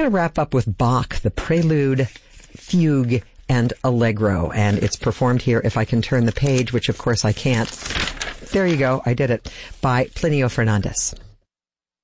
going to wrap up with Bach, the Prelude, Fugue, and Allegro. And it's performed here, if I can turn the page, which of course I can't. There you go. I did it. By Plinio Fernandez.